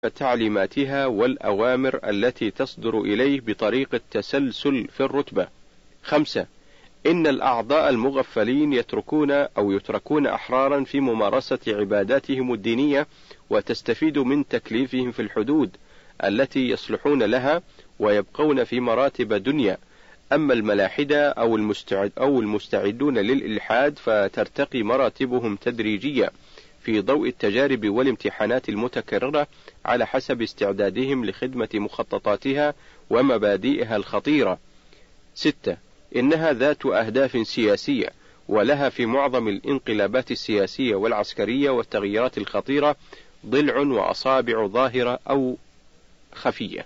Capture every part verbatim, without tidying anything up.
تعليماتها والأوامر التي تصدر إليه بطريق التسلسل في الرتبة. خمسة، إن الأعضاء المغفلين يتركون أو يتركون أحرارا في ممارسة عباداتهم الدينية، وتستفيد من تكليفهم في الحدود التي يصلحون لها، ويبقون في مراتب دنيا. أما الملاحدة أو المستعد أو المستعدون للإلحاد فترتقي مراتبهم تدريجيا في ضوء التجارب والامتحانات المتكررة على حسب استعدادهم لخدمة مخططاتها ومبادئها الخطيرة. ستة، إنها ذات أهداف سياسية، ولها في معظم الانقلابات السياسية والعسكرية والتغييرات الخطيرة ضلع وأصابع ظاهرة أو خفية.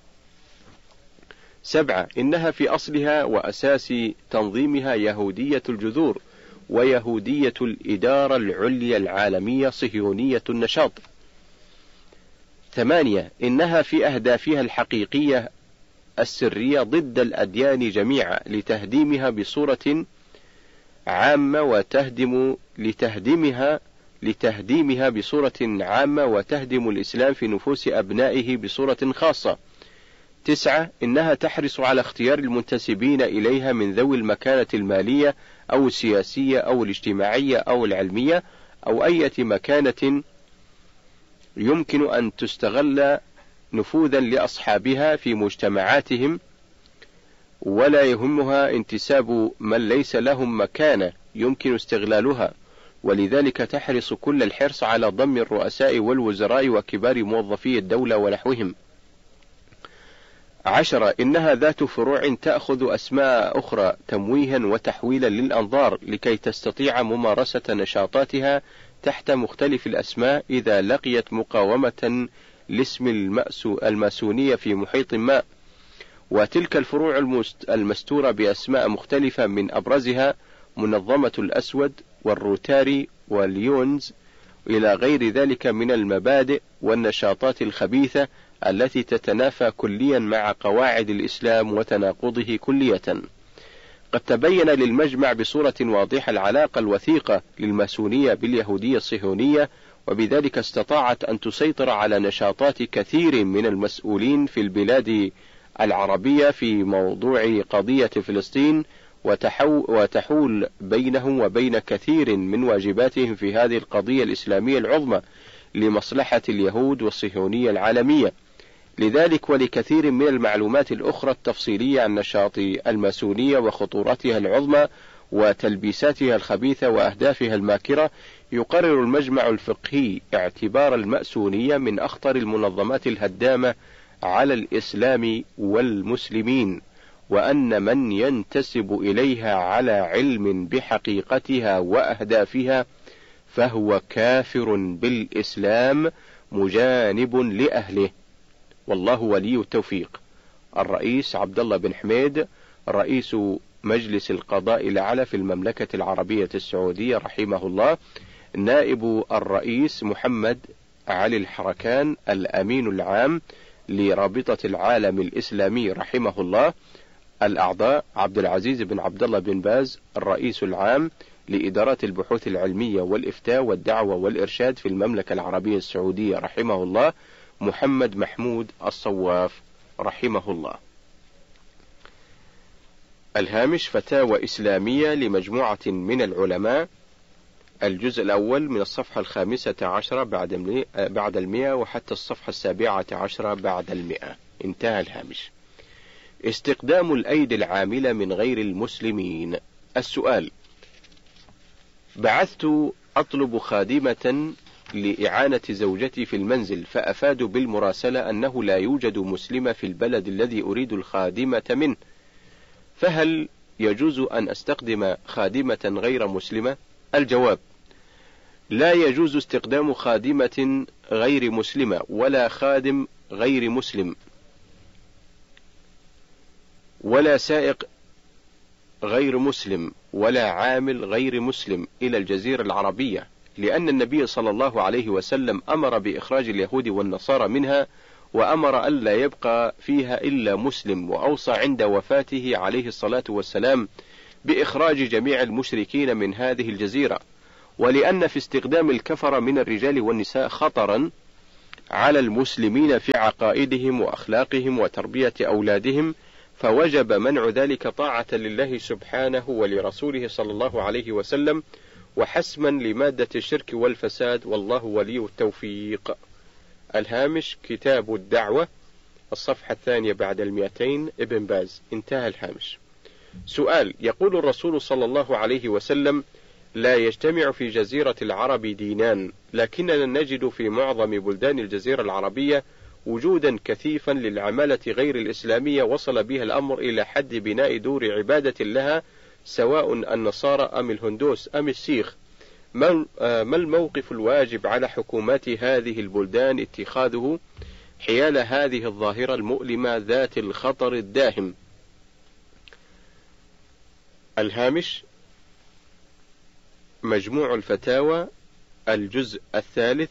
سبعة، إنها في أصلها وأساس تنظيمها يهودية الجذور، ويهودية الإدارة العليا العالمية صهيونية النشاط. ثمانية، إنها في أهدافها الحقيقية السرية ضد الأديان جميعا لتهديمها بصورة عامة وتهدم لتهديمها لتهديمها بصورة عامة وتهدم الإسلام في نفوس أبنائه بصورة خاصة. تسعة، إنها تحرص على اختيار المنتسبين إليها من ذوي المكانة المالية أو السياسية أو الاجتماعية أو العلمية أو أي مكانة يمكن أن تستغل نفوذا لأصحابها في مجتمعاتهم، ولا يهمها انتساب من ليس لهم مكانة يمكن استغلالها، ولذلك تحرص كل الحرص على ضم الرؤساء والوزراء وكبار موظفي الدولة ونحوهم. عشرة، إنها ذات فروع تأخذ أسماء أخرى تمويها وتحويلا للأنظار لكي تستطيع ممارسة نشاطاتها تحت مختلف الأسماء إذا لقيت مقاومة لاسم الماسونية في محيط ما. وتلك الفروع المستورة بأسماء مختلفة من أبرزها منظمة الأسود والروتاري واليونز إلى غير ذلك من المبادئ والنشاطات الخبيثة التي تتنافى كليا مع قواعد الإسلام وتناقضه كلية. قد تبين للمجمع بصورة واضحة العلاقة الوثيقة للماسونية باليهودية الصهيونية، وبذلك استطاعت أن تسيطر على نشاطات كثير من المسؤولين في البلاد العربية في موضوع قضية فلسطين، وتحول بينهم وبين كثير من واجباتهم في هذه القضية الإسلامية العظمى لمصلحة اليهود والصهيونية العالمية. لذلك ولكثير من المعلومات الأخرى التفصيلية عن نشاط الماسونية وخطورتها العظمى وتلبيساتها الخبيثة وأهدافها الماكرة، يقرر المجمع الفقهي اعتبار الماسونية من أخطر المنظمات الهدامة على الإسلام والمسلمين، وأن من ينتسب إليها على علم بحقيقتها وأهدافها فهو كافر بالإسلام مجانب لأهله، والله ولي التوفيق. الرئيس عبد الله بن حميد رئيس مجلس القضاء الأعلى في المملكة العربية السعودية رحمه الله. نائب الرئيس محمد علي الحركان الأمين العام لرابطة العالم الإسلامي رحمه الله. الأعضاء عبد العزيز بن عبد الله بن باز الرئيس العام لإدارات البحوث العلمية والإفتاء والدعوة والإرشاد في المملكة العربية السعودية رحمه الله محمد محمود الصواف رحمه الله. الهامش: فتاوى إسلامية لمجموعة من العلماء، الجزء الأول من الصفحة الخامسة عشرة بعد بعد المئة وحتى الصفحة السابعة عشرة بعد المئة. انتهى الهامش. استقدام الأيدي العاملة من غير المسلمين. السؤال: بعثت أطلب خادمة لإعانة زوجتي في المنزل، فأفاد بالمراسلة أنه لا يوجد مسلمة في البلد الذي أريد الخادمة منه، فهل يجوز أن أستخدم خادمة غير مسلمة؟ الجواب: لا يجوز استخدام خادمة غير مسلمة ولا خادم غير مسلم ولا سائق غير مسلم ولا عامل غير مسلم إلى الجزيرة العربية، لأن النبي صلى الله عليه وسلم أمر بإخراج اليهود والنصارى منها، وأمر ألا يبقى فيها إلا مسلم، وأوصى عند وفاته عليه الصلاة والسلام بإخراج جميع المشركين من هذه الجزيرة. ولأن في استخدام الكفر من الرجال والنساء خطرا على المسلمين في عقائدهم وأخلاقهم وتربية أولادهم، فوجب منع ذلك طاعة لله سبحانه ولرسوله صلى الله عليه وسلم، وحسما لمادة الشرك والفساد، والله ولي التوفيق. الهامش كتاب الدعوة، الصفحة الثانية بعد المئتين، ابن باز. انتهى الهامش. سؤال: يقول الرسول صلى الله عليه وسلم: لا يجتمع في جزيرة العرب دينان، لكننا نجد في معظم بلدان الجزيرة العربية وجودا كثيفا للعمالة غير الإسلامية، وصل بها الأمر إلى حد بناء دور عبادة لها، سواء النصارى أم الهندوس أم السيخ. ما الموقف الواجب على حكومات هذه البلدان اتخاذه حيال هذه الظاهرة المؤلمة ذات الخطر الداهم؟ الهامش مجموع الفتاوى، الجزء الثالث،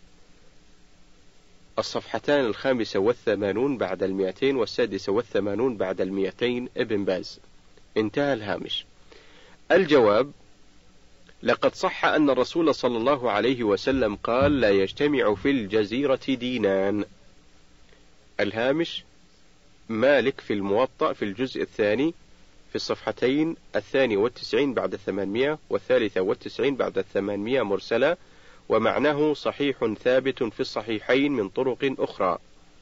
الصفحتان الخامسة والثمانون بعد المئتين والسادسة والثمانون بعد المئتين، ابن باز. انتهى الهامش. الجواب: لقد صح أن الرسول صلى الله عليه وسلم قال: لا يجتمع في الجزيرة دينان. الهامش مالك في الموطأ في الجزء الثاني في الصفحتين الثاني والتسعين بعد الثمانمائة والثالثة والتسعين بعد الثمانمائة مرسلة، ومعناه صحيح ثابت في الصحيحين من طرق أخرى.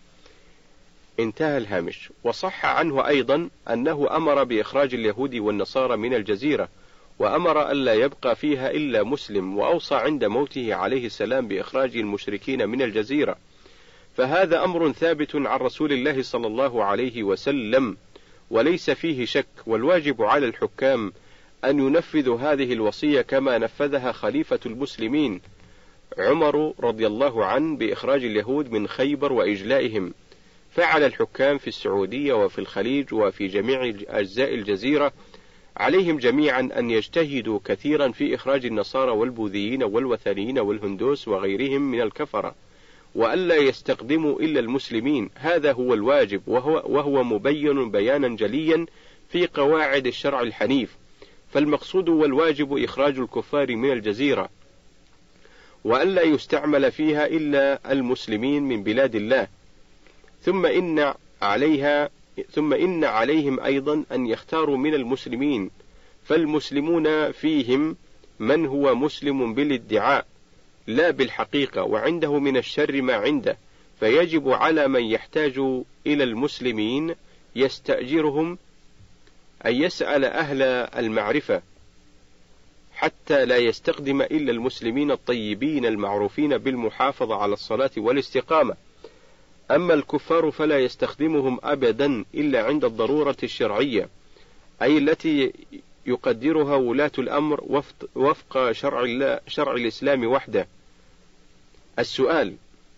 انتهى الهامش. وصح عنه أيضا أنه أمر بإخراج اليهود والنصارى من الجزيرة، وأمر ألا يبقى فيها إلا مسلم، وأوصى عند موته عليه السلام بإخراج المشركين من الجزيرة، فهذا أمر ثابت عن رسول الله صلى الله عليه وسلم وليس فيه شك. والواجب على الحكام أن ينفذوا هذه الوصية كما نفذها خليفة المسلمين عمر رضي الله عنه بإخراج اليهود من خيبر وإجلائهم. فعل الحكام في السعودية وفي الخليج وفي جميع أجزاء الجزيرة عليهم جميعا أن يجتهدوا كثيرا في إخراج النصارى والبوذيين والوثنيين والهندوس وغيرهم من الكفرة، وألا يستخدموا إلا المسلمين. هذا هو الواجب، وهو, وهو مبين بيانا جليا في قواعد الشرع الحنيف. فالمقصود والواجب إخراج الكفار من الجزيرة، وألا يستعمل فيها إلا المسلمين من بلاد الله. ثم إن عليها ثم إن عليهم أيضا أن يختاروا من المسلمين، فالمسلمون فيهم من هو مسلم بالادعاء لا بالحقيقة، وعنده من الشر ما عنده، فيجب على من يحتاج إلى المسلمين يستأجرهم أن يسأل أهل المعرفة حتى لا يستخدم إلا المسلمين الطيبين المعروفين بالمحافظة على الصلاة والاستقامة. أما الكفار فلا يستخدمهم أبدا إلا عند الضرورة الشرعية، أي التي يقدرها ولاة الأمر وفق شرع, الله شرع الإسلام وحده. السؤال: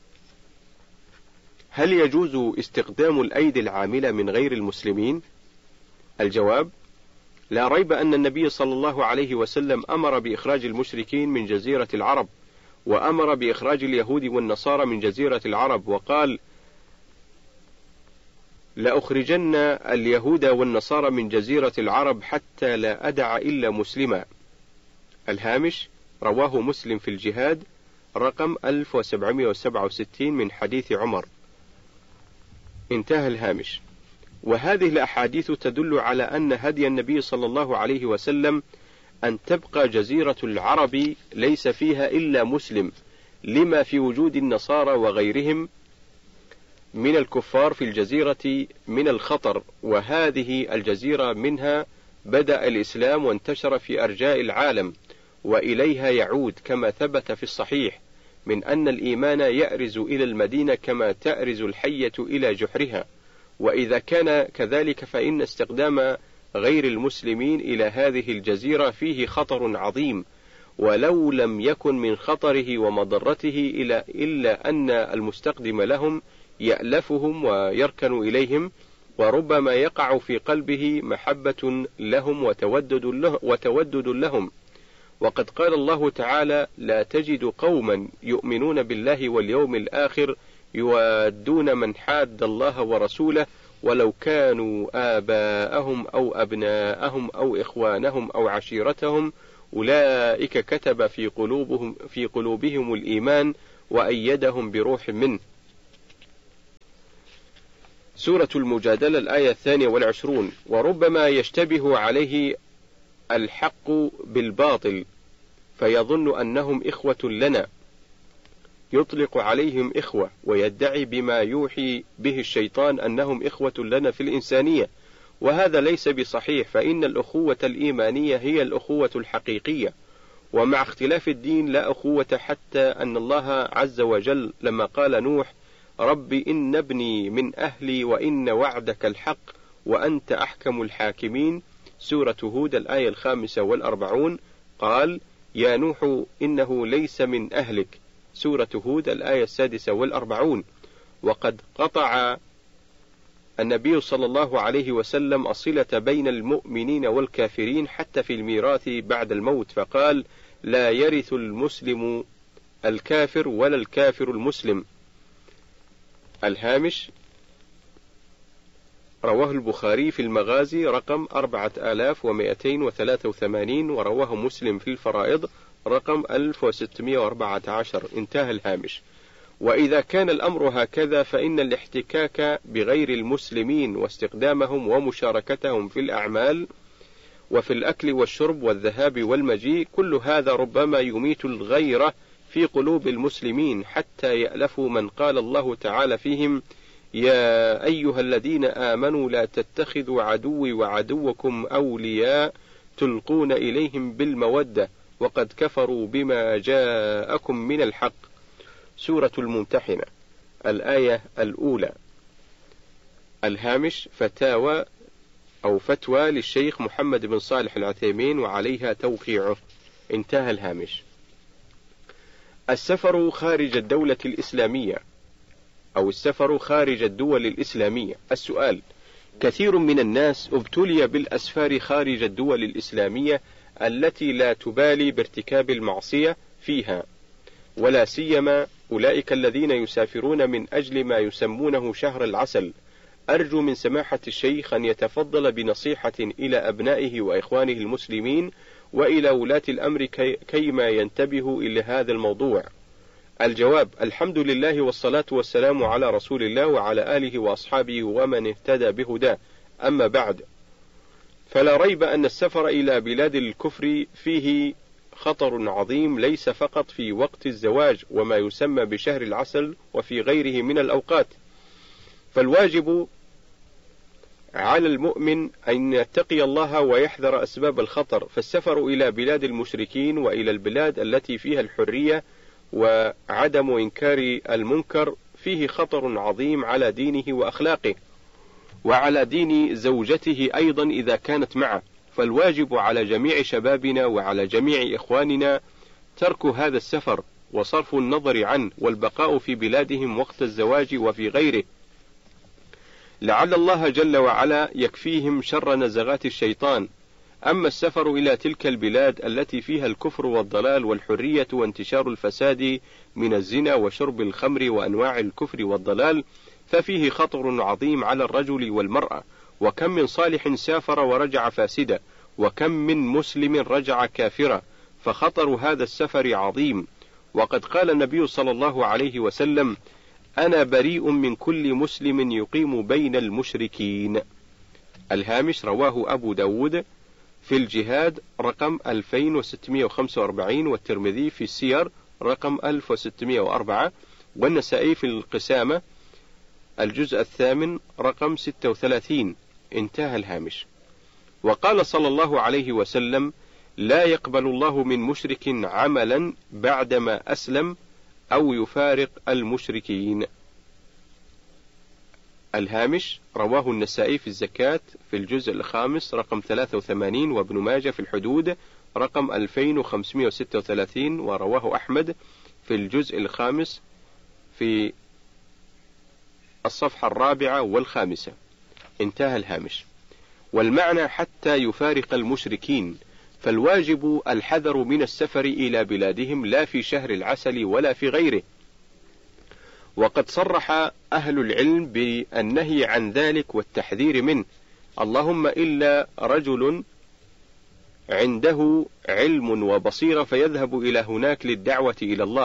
هل يجوز استخدام الأيدي العاملة من غير المسلمين؟ الجواب: لا ريب أن النبي صلى الله عليه وسلم أمر بإخراج المشركين من جزيرة العرب، وأمر بإخراج اليهود والنصارى من جزيرة العرب، وقال: لأخرجن اليهود والنصارى من جزيرة العرب حتى لا أدع إلا مسلما. الهامش رواه مسلم في الجهاد رقم ألف وسبعمائة وسبعة وستين من حديث عمر. انتهى الهامش. وهذه الأحاديث تدل على أن هدي النبي صلى الله عليه وسلم أن تبقى جزيرة العرب ليس فيها إلا مسلم، لما في وجود النصارى وغيرهم من الكفار في الجزيرة من الخطر، وهذه الجزيرة منها بدأ الإسلام وانتشر في أرجاء العالم، وإليها يعود كما ثبت في الصحيح من أن الإيمان يأرز إلى المدينة كما تأرز الحية إلى جحرها. وإذا كان كذلك فإن استخدام غير المسلمين إلى هذه الجزيرة فيه خطر عظيم، ولو لم يكن من خطره ومضرته إلا أن المستخدم لهم يألفهم ويركن إليهم، وربما يقع في قلبه محبة لهم وتودد, له وتودد لهم. وقد قال الله تعالى: لا تجد قوما يؤمنون بالله واليوم الآخر يوادون من حاد الله ورسوله ولو كانوا آباءهم أو أبناءهم أو إخوانهم أو عشيرتهم أولئك كتب في قلوبهم, في قلوبهم الإيمان وأيدهم بروح منه. سورة المجادلة الآية الثانية والعشرون. وربما يشتبه عليه الحق بالباطل فيظن أنهم إخوة لنا، يطلق عليهم إخوة ويدعي بما يوحي به الشيطان أنهم إخوة لنا في الإنسانية، وهذا ليس بصحيح، فإن الأخوة الإيمانية هي الأخوة الحقيقية، ومع اختلاف الدين لا أخوة، حتى أن الله عز وجل لما قال نوح: رب إن ابني من أهلي وإن وعدك الحق وأنت أحكم الحاكمين، سورة هود الآية الخامسة والأربعون، قال: يا نوح إنه ليس من أهلك، سورة هود الآية السادسة والأربعون. وقد قطع النبي صلى الله عليه وسلم الصلة بين المؤمنين والكافرين حتى في الميراث بعد الموت، فقال: لا يرث المسلم الكافر ولا الكافر المسلم. الهامش: رواه البخاري في المغازي رقم أربعة آلاف ومئتين وثلاثة وثمانين، ورواه مسلم في الفرائض رقم ألف وستمائة وأربعة عشر. انتهى الهامش. وإذا كان الأمر هكذا فإن الاحتكاك بغير المسلمين واستخدامهم ومشاركتهم في الأعمال وفي الأكل والشرب والذهاب والمجيء، كل هذا ربما يميت الغيرة في قلوب المسلمين حتى يألفوا من قال الله تعالى فيهم: يا أيها الذين آمنوا لا تتخذوا عدوي وعدوكم أولياء تلقون إليهم بالمودة وقد كفروا بما جاءكم من الحق، سورة الممتحنة الآية الأولى. الهامش: فتاوى أو فتوى للشيخ محمد بن صالح العثيمين وعليها توقيعه. انتهى الهامش. السفر خارج الدولة الإسلامية أو السفر خارج الدول الإسلامية. السؤال: كثير من الناس ابتلي بالأسفار خارج الدول الإسلامية التي لا تبالي بارتكاب المعصية فيها، ولا سيما أولئك الذين يسافرون من أجل ما يسمونه شهر العسل. أرجو من سماحة الشيخ أن يتفضل بنصيحة إلى أبنائه وإخوانه المسلمين وإلى ولاة الأمر كي كيما ينتبهوا إلى هذا الموضوع. الجواب: الحمد لله والصلاة والسلام على رسول الله وعلى آله وأصحابه ومن اهتدى بهداه. أما بعد، فلا ريب أن السفر إلى بلاد الكفر فيه خطر عظيم، ليس فقط في وقت الزواج وما يسمى بشهر العسل وفي غيره من الأوقات، فالواجب على المؤمن أن يتقي الله ويحذر أسباب الخطر. فالسفر إلى بلاد المشركين وإلى البلاد التي فيها الحرية وعدم إنكار المنكر فيه خطر عظيم على دينه وأخلاقه وعلى دين زوجته أيضا إذا كانت معه، فالواجب على جميع شبابنا وعلى جميع إخواننا ترك هذا السفر وصرف النظر عنه والبقاء في بلادهم وقت الزواج وفي غيره، لعل الله جل وعلا يكفيهم شر نزغات الشيطان. أما السفر إلى تلك البلاد التي فيها الكفر والضلال والحرية وانتشار الفساد من الزنا وشرب الخمر وأنواع الكفر والضلال ففيه خطر عظيم على الرجل والمرأة، وكم من صالح سافر ورجع فاسدا، وكم من مسلم رجع كافرا، فخطر هذا السفر عظيم. وقد قال النبي صلى الله عليه وسلم: أنا بريء من كل مسلم يقيم بين المشركين. الهامش: رواه أبو داود في الجهاد رقم ألفين وستمائة وخمسة وأربعين، والترمذي في السير رقم ألف وستمائة وأربعة، والنسائي في القسامة الجزء الثامن رقم ستة وثلاثين. انتهى الهامش. وقال صلى الله عليه وسلم: لا يقبل الله من مشرك عملا بعدما أسلم أو يفارق المشركين. الهامش: رواه النسائي في الزكاة في الجزء الخامس رقم ثلاثة وثمانين، وابن ماجه في الحدود رقم ألفين وخمسمائة وستة وثلاثين، ورواه أحمد في الجزء الخامس في الصفحة الرابعة والخامسة. انتهى الهامش. والمعنى حتى يفارق المشركين، فالواجب الحذر من السفر إلى بلادهم لا في شهر العسل ولا في غيره، وقد صرح أهل العلم بالنهي عن ذلك والتحذير منه، اللهم إلا رجل عنده علم وبصيرة فيذهب إلى هناك للدعوة إلى الله،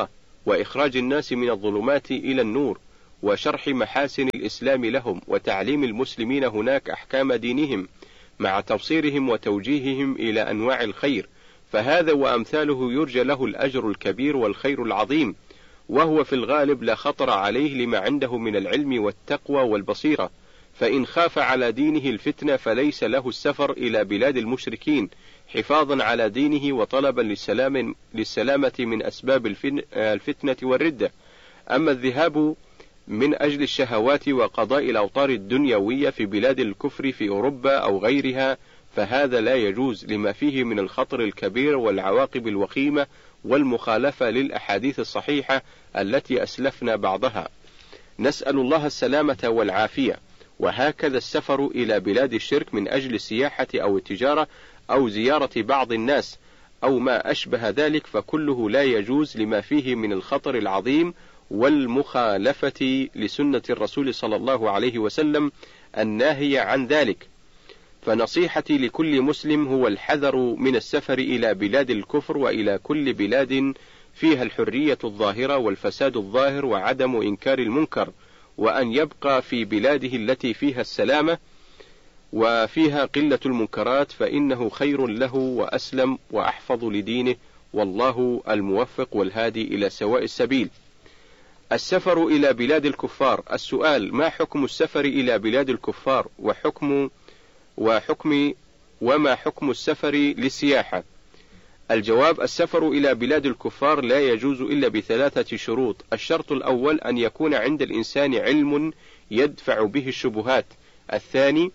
وإخراج الناس من الظلمات إلى النور، وشرح محاسن الإسلام لهم، وتعليم المسلمين هناك أحكام دينهم، مع تبصيرهم وتوجيههم إلى أنواع الخير، فهذا وأمثاله يرجى له الأجر الكبير والخير العظيم، وهو في الغالب لا خطر عليه لما عنده من العلم والتقوى والبصيرة، فإن خاف على دينه الفتنة فليس له السفر إلى بلاد المشركين حفاظا على دينه وطلبا للسلام للسلامة من أسباب الفتنة والردة. أما الذهاب من أجل الشهوات وقضاء الأوطار الدنيوية في بلاد الكفر في أوروبا أو غيرها فهذا لا يجوز لما فيه من الخطر الكبير والعواقب الوخيمة والمخالفة للأحاديث الصحيحة التي أسلفنا بعضها. نسأل الله السلامة والعافية. وهكذا السفر إلى بلاد الشرك من أجل السياحة أو التجارة أو زيارة بعض الناس أو ما أشبه ذلك فكله لا يجوز لما فيه من الخطر العظيم والمخالفة لسنة الرسول صلى الله عليه وسلم الناهية عن ذلك. فنصيحتي لكل مسلم هو الحذر من السفر إلى بلاد الكفر وإلى كل بلاد فيها الحرية الظاهرة والفساد الظاهر وعدم إنكار المنكر، وأن يبقى في بلاده التي فيها السلامة وفيها قلة المنكرات، فإنه خير له وأسلم وأحفظ لدينه، والله الموفق والهادي إلى سواء السبيل. السفر إلى بلاد الكفار. السؤال: ما حكم السفر إلى بلاد الكفار وحكم وحكم وما حكم السفر للسياحة؟ الجواب: السفر إلى بلاد الكفار لا يجوز إلا بثلاثة شروط. الشرط الأول أن يكون عند الإنسان علم يدفع به الشبهات. الثاني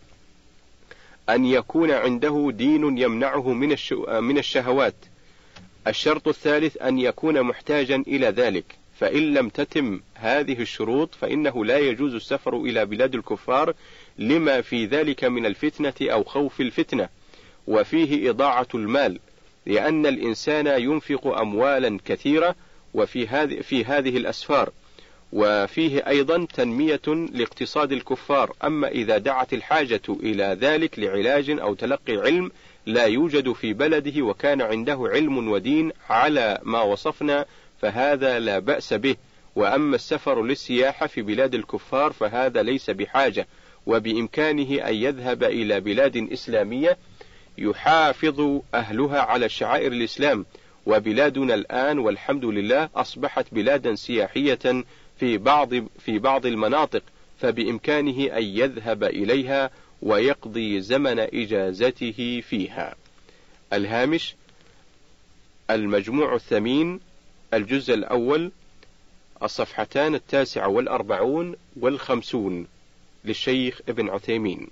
أن يكون عنده دين يمنعه من من الشهوات. الشرط الثالث أن يكون محتاجا إلى ذلك. فإن لم تتم هذه الشروط فإنه لا يجوز السفر إلى بلاد الكفار لما في ذلك من الفتنة أو خوف الفتنة، وفيه إضاعة المال، لأن الإنسان ينفق أموالا كثيرة وفي هذه في هذه الأسفار، وفيه أيضا تنمية لاقتصاد الكفار. أما إذا دعت الحاجة إلى ذلك لعلاج أو تلقي علم لا يوجد في بلده وكان عنده علم ودين على ما وصفنا فهذا لا بأس به. وأما السفر للسياحة في بلاد الكفار فهذا ليس بحاجة، وبإمكانه أن يذهب إلى بلاد إسلامية يحافظ أهلها على شعائر الإسلام. وبلادنا الآن والحمد لله أصبحت بلادا سياحية في بعض في بعض المناطق، فبإمكانه أن يذهب إليها ويقضي زمن إجازته فيها. الهامش: المجموع الثمين، الجزء الأول، الصفحتان التاسعة والأربعون والخمسون، للشيخ ابن عثيمين.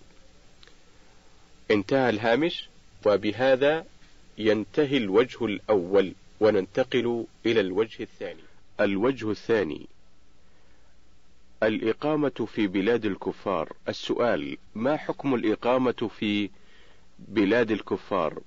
انتهى الهامش، وبهذا ينتهي الوجه الأول، وننتقل إلى الوجه الثاني. الوجه الثاني: الإقامة في بلاد الكفار. السؤال: ما حكم الإقامة في بلاد الكفار؟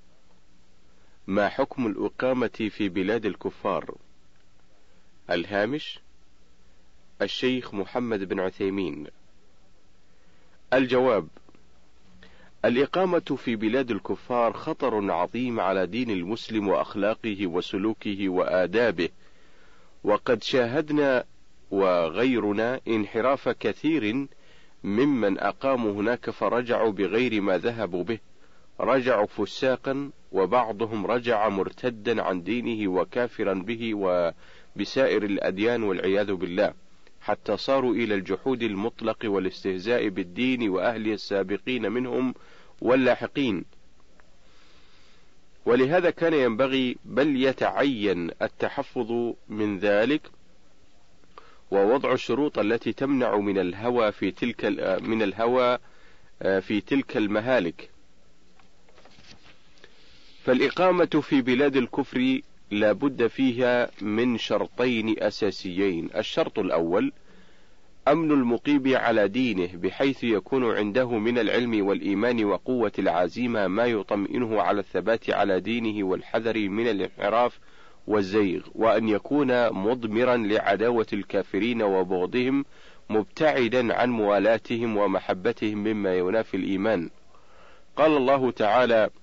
ما حكم الإقامة في بلاد الكفار؟ الهامش: الشيخ محمد بن عثيمين. الجواب: الإقامة في بلاد الكفار خطر عظيم على دين المسلم وأخلاقه وسلوكه وآدابه، وقد شاهدنا وغيرنا انحراف كثير ممن أقاموا هناك فرجعوا بغير ما ذهبوا به، رجعوا فساقا، وبعضهم رجع مرتدا عن دينه وكافرا به وبسائر الأديان والعياذ بالله، حتى صاروا إلى الجحود المطلق والاستهزاء بالدين وأهله السابقين منهم واللاحقين. ولهذا كان ينبغي بل يتعين التحفظ من ذلك، ووضع الشروط التي تمنع من الهوى في تلك من الهوى في تلك المهالك. فالإقامة في بلاد الكفر لا بد فيها من شرطين أساسيين. الشرط الأول: أمن المقيم على دينه، بحيث يكون عنده من العلم والإيمان وقوة العزيمة ما يطمئنه على الثبات على دينه والحذر من الانحراف والزيغ، وأن يكون مضمرا لعداوة الكافرين وبغضهم، مبتعدا عن موالاتهم ومحبتهم مما ينافي الإيمان. قال الله تعالى: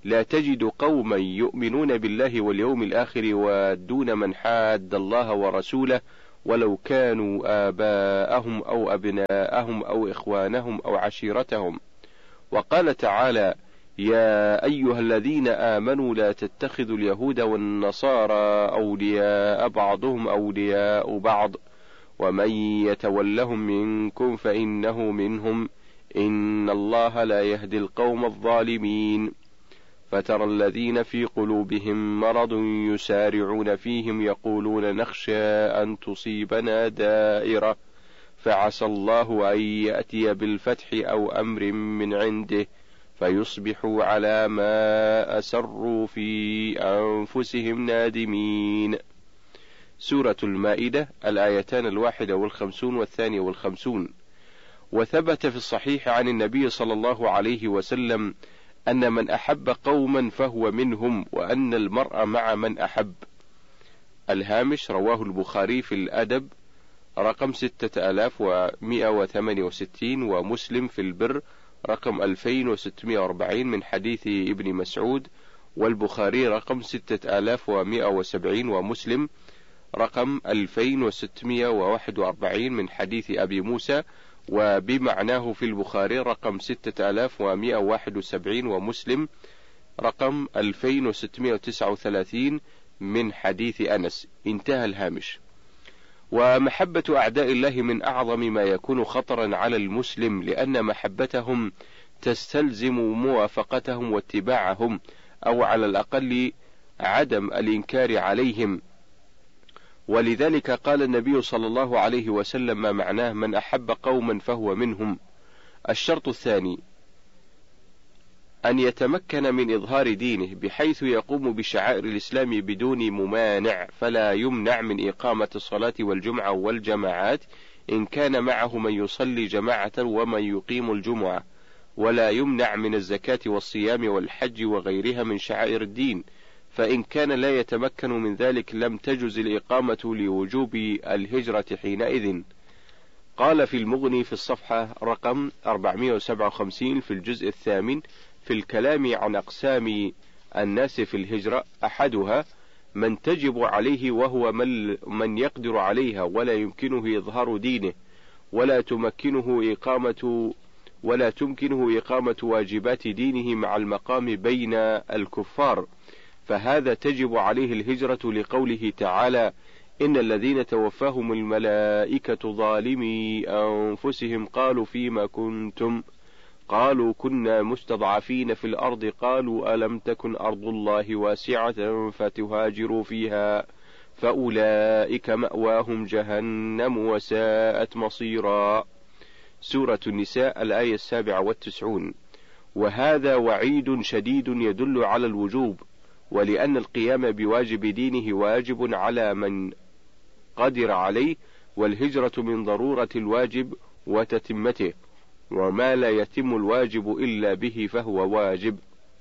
لا تجد قوما يؤمنون بالله واليوم الآخر يوادون من حاد الله ورسوله ولو كانوا آباءهم أو أبناءهم أو إخوانهم أو عشيرتهم. وقال تعالى: يا أيها الذين آمنوا لا تتخذوا اليهود والنصارى أولياء بعضهم أولياء بعض ومن يتولهم منكم فإنه منهم إن الله لا يهدي القوم الظالمين. فترى الذين في قلوبهم مرض يسارعون فيهم يقولون نخشى أن تصيبنا دائرة فعسى الله أن يأتي بالفتح أو أمر من عنده فيصبحوا على ما أسروا في أنفسهم نادمين. سورة المائدة الآيتان الواحدة والخمسون والثانية والخمسون. وثبت في الصحيح عن النبي صلى الله عليه وسلم أن من أحب قوما فهو منهم وأن المرء مع من أحب. الهامش: رواه البخاري في الأدب رقم ستة آلاف ومئة وثمانية وستين، ومسلم في البر رقم ألفين وستمئة وأربعين من حديث ابن مسعود، والبخاري رقم ستة آلاف ومئة وسبعين، ومسلم رقم ألفين وستمئة وواحد وأربعين من حديث أبي موسى، وبمعناه في البخاري رقم ستة آلاف ومئة وواحد وسبعين، ومسلم رقم ألفين وستمئة وتسعة وثلاثين من حديث أنس. انتهى الهامش. ومحبة أعداء الله من أعظم ما يكون خطرا على المسلم، لأن محبتهم تستلزم موافقتهم واتباعهم، أو على الأقل عدم الإنكار عليهم. ولذلك قال النبي صلى الله عليه وسلم ما معناه: من أحب قوما فهو منهم. الشرط الثاني أن يتمكن من إظهار دينه بحيث يقوم بشعائر الإسلام بدون ممانع، فلا يمنع من إقامة الصلاة والجمعة والجماعات إن كان معه من يصلي جماعة ومن يقيم الجمعة، ولا يمنع من الزكاة والصيام والحج وغيرها من شعائر الدين، فإن كان لا يتمكن من ذلك لم تجز الإقامة لوجوب الهجرة حينئذ. قال في المغني في الصفحة رقم أربعمئة وسبعة وخمسين في الجزء الثامن في الكلام عن أقسام الناس في الهجرة: أحدها من تجب عليه وهو من, من يقدر عليها ولا يمكنه إظهار دينه ولا تمكنه إقامة ولا تمكنه إقامة واجبات دينه مع المقام بين الكفار، فهذا تجب عليه الهجرة لقوله تعالى: إن الذين توفاهم الملائكة ظالمي أنفسهم قالوا فيما كنتم قالوا كنا مستضعفين في الأرض قالوا ألم تكن أرض الله واسعة فتهاجروا فيها فأولئك مأواهم جهنم وساءت مصيرا. سورة النساء الآية السابعة والتسعون. وهذا وعيد شديد يدل على الوجوب، ولأن القيام بواجب دينه واجب على من قدر عليه، والهجرة من ضرورة الواجب وتتمته، وما لا يتم الواجب إلا به فهو واجب.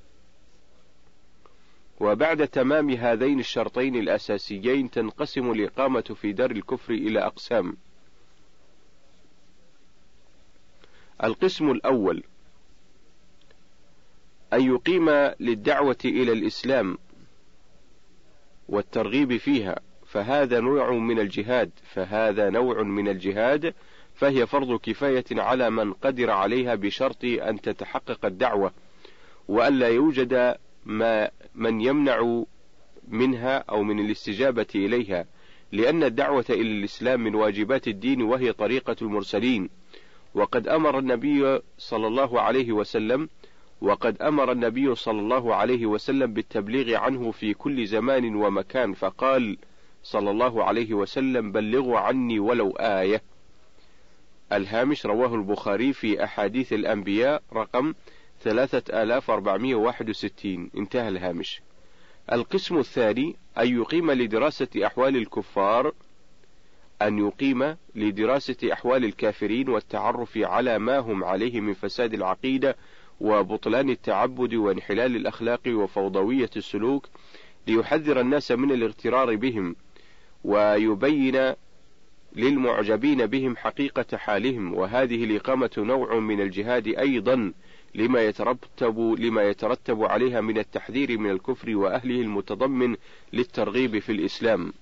وبعد تمام هذين الشرطين الأساسيين تنقسم الإقامة في دار الكفر إلى أقسام. القسم الأول أن يقيم للدعوة إلى الإسلام والترغيب فيها، فهذا نوع من الجهاد فهذا نوع من الجهاد فهي فرض كفاية على من قدر عليها بشرط أن تتحقق الدعوة، وأن لا يوجد ما من يمنع منها أو من الاستجابة إليها، لأن الدعوة إلى الإسلام من واجبات الدين وهي طريقة المرسلين. وقد أمر النبي صلى الله عليه وسلم وقد أمر النبي صلى الله عليه وسلم بالتبليغ عنه في كل زمان ومكان، فقال صلى الله عليه وسلم: بلغوا عني ولو آية. الهامش: رواه البخاري في أحاديث الأنبياء رقم ثلاثة آلاف وأربعمئة وواحد وستين. انتهى الهامش. القسم الثاني أن يقيم لدراسة أحوال الكفار أن يقيم لدراسة أحوال الكافرين والتعرف على ما هم عليه من فساد العقيدة وبطلان التعبد وانحلال الأخلاق وفوضوية السلوك، ليحذر الناس من الاغترار بهم، ويبين للمعجبين بهم حقيقة حالهم، وهذه الإقامة نوع من الجهاد أيضا لما يترتب لما يترتب عليها من التحذير من الكفر وأهله المتضمن للترغيب في الإسلام.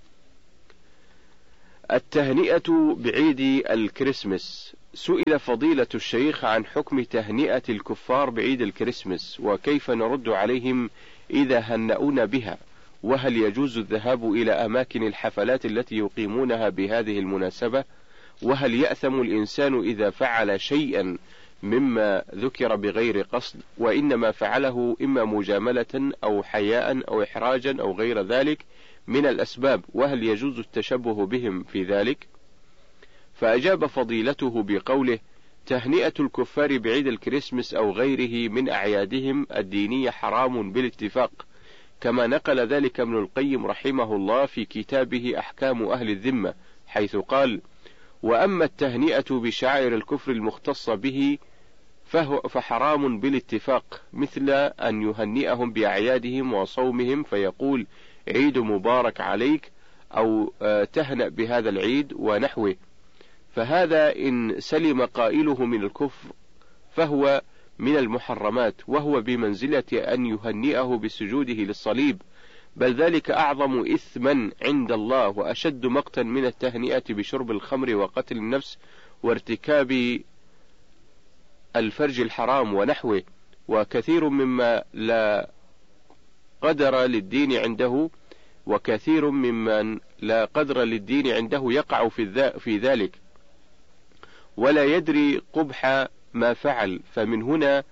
التهنئة بعيد الكريسماس. سئل فضيلة الشيخ عن حكم تهنئة الكفار بعيد الكريسماس، وكيف نرد عليهم إذا هنؤونا بها، وهل يجوز الذهاب إلى أماكن الحفلات التي يقيمونها بهذه المناسبة، وهل يأثم الإنسان إذا فعل شيئا مما ذكر بغير قصد، وإنما فعله إما مجاملة أو حياء أو إحراجا أو غير ذلك من الأسباب، وهل يجوز التشبه بهم في ذلك؟ فأجاب فضيلته بقوله: تهنئة الكفار بعيد الكريسماس أو غيره من أعيادهم الدينية حرام بالاتفاق، كما نقل ذلك ابن القيم رحمه الله في كتابه أحكام أهل الذمة، حيث قال: وأما التهنئة بشعائر الكفر المختصة به فهو فحرام بالاتفاق، مثل أن يهنئهم بأعيادهم وصومهم فيقول عيد مبارك عليك، أو تهنأ بهذا العيد ونحوه، فهذا إن سلم قائله من الكفر فهو من المحرمات، وهو بمنزلة أن يهنئه بسجوده للصليب، بل ذلك أعظم إثما عند الله وأشد مقتا من التهنئة بشرب الخمر وقتل النفس وارتكاب الفرج الحرام ونحوه. وكثير مما لا قدر للدين عنده وكثير ممن لا قدر للدين عنده يقع في ذلك ولا يدري قبح ما فعل، فمن هنا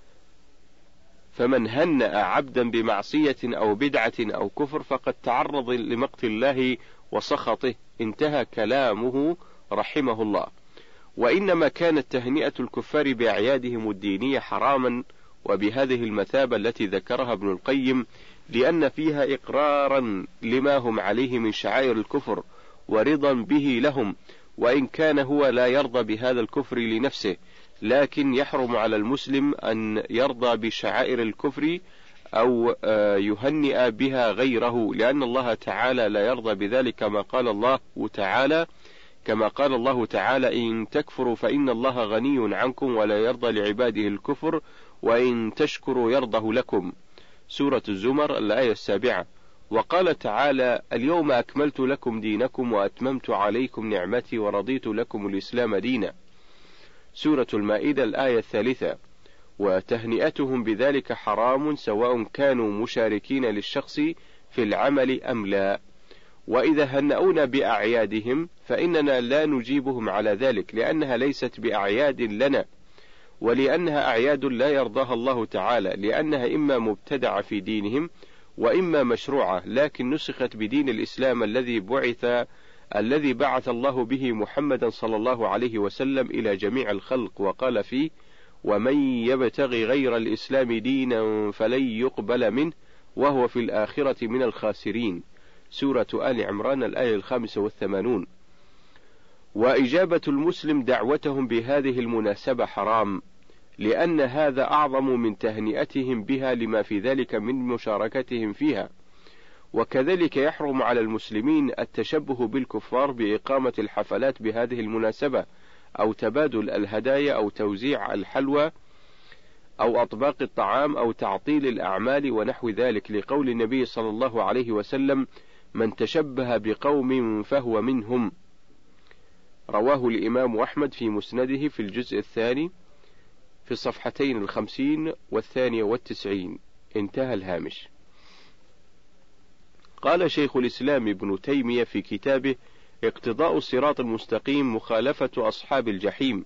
فمن هنأ عبدا بمعصية أو بدعة أو كفر فقد تعرض لمقت الله وسخطه. انتهى كلامه رحمه الله. وإنما كانت تهنئة الكفار بأعيادهم الدينية حراما وبهذه المثابة التي ذكرها ابن القيم، لأن فيها إقرارا لما هم عليه من شعائر الكفر ورضا به لهم، وإن كان هو لا يرضى بهذا الكفر لنفسه، لكن يحرم على المسلم أن يرضى بشعائر الكفر أو يهنئ بها غيره، لأن الله تعالى لا يرضى بذلك، كما قال الله تعالى كما قال الله تعالى: إن تكفروا فإن الله غني عنكم ولا يرضى لعباده الكفر وإن تشكروا يرضه لكم. سورة الزمر الآية السابعة. وقال تعالى: اليوم أكملت لكم دينكم وأتممت عليكم نعمتي ورضيت لكم الإسلام دينا. سورة المائدة الآية الثالثة. وتهنئتهم بذلك حرام سواء كانوا مشاركين للشخص في العمل أم لا. وإذا هنؤونا بأعيادهم فإننا لا نجيبهم على ذلك، لأنها ليست بأعياد لنا، ولأنها أعياد لا يرضاها الله تعالى، لأنها إما مبتدعة في دينهم وإما مشروعة، لكن نسخت بدين الإسلام الذي بعث الذي بعث الله به محمدا صلى الله عليه وسلم إلى جميع الخلق، وقال فيه: ومن يبتغي غير الإسلام دينا فلن يقبل منه وهو في الآخرة من الخاسرين. سورة آل عمران الآية الخامسة والثمانون. وإجابة المسلم دعوتهم بهذه المناسبة حرام، لأن هذا أعظم من تهنئتهم بها لما في ذلك من مشاركتهم فيها. وكذلك يحرم على المسلمين التشبه بالكفار بإقامة الحفلات بهذه المناسبة، أو تبادل الهدايا، أو توزيع الحلوى، أو أطباق الطعام، أو تعطيل الأعمال ونحو ذلك، لقول النبي صلى الله عليه وسلم: من تشبه بقوم فهو منهم. رواه الإمام أحمد في مسنده في الجزء الثاني في الصفحتين الخمسين والثانية والتسعين. انتهى الهامش. قال شيخ الإسلام ابن تيمية في كتابه اقتضاء الصراط المستقيم مخالفة أصحاب الجحيم: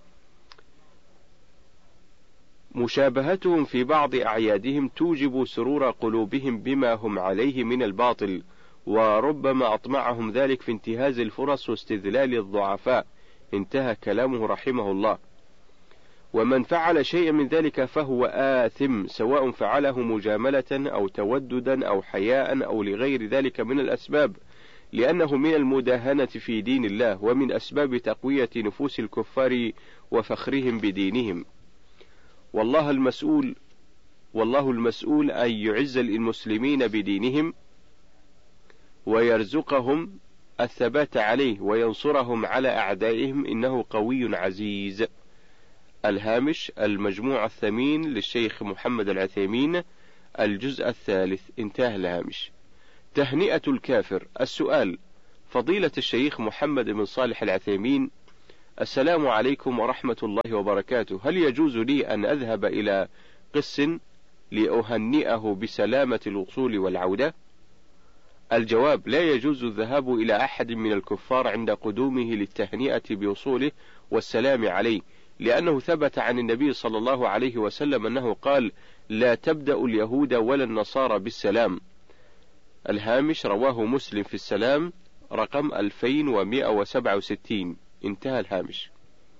مشابهتهم في بعض أعيادهم توجب سرور قلوبهم بما هم عليه من الباطل، وربما أطمعهم ذلك في انتهاز الفرص واستذلال الضعفاء. انتهى كلامه رحمه الله. ومن فعل شيئا من ذلك فهو آثم، سواء فعله مجاملة أو توددا أو حياء أو لغير ذلك من الأسباب، لأنه من المداهنة في دين الله، ومن أسباب تقوية نفوس الكفار وفخرهم بدينهم. والله المسؤول والله المسؤول أن يعز المسلمين بدينهم ويرزقهم الثبات عليه وينصرهم على أعدائهم إنه قوي عزيز. الهامش المجموع الثمين للشيخ محمد العثيمين الجزء الثالث. انتهى الهامش. تهنئة الكافر. السؤال: فضيلة الشيخ محمد بن صالح العثيمين، السلام عليكم ورحمة الله وبركاته، هل يجوز لي أن أذهب إلى قس لأهنئه بسلامة الوصول والعودة؟ الجواب: لا يجوز الذهاب إلى أحد من الكفار عند قدومه للتهنئة بوصوله والسلام عليه، لأنه ثبت عن النبي صلى الله عليه وسلم أنه قال: لا تبدأ اليهود ولا النصارى بالسلام. الهامش رواه مسلم في السلام رقم ألفين ومئة وسبعة وستين. انتهى الهامش.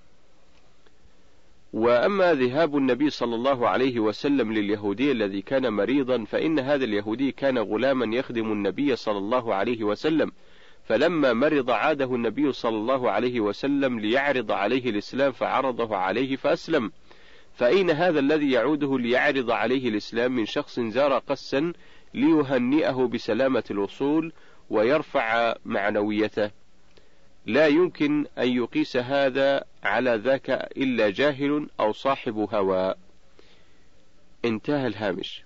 وأما ذهاب النبي صلى الله عليه وسلم لليهودي الذي كان مريضا، فإن هذا اليهودي كان غلاما يخدم النبي صلى الله عليه وسلم، فلما مرض عاده النبي صلى الله عليه وسلم ليعرض عليه الإسلام فعرضه عليه فأسلم. فأين هذا الذي يعوده ليعرض عليه الإسلام من شخص زار قسا ليهنئه بسلامة الوصول ويرفع معنويته؟ لا يمكن أن يقيس هذا على ذاك إلا جاهل أو صاحب هوى. انتهى الهامش.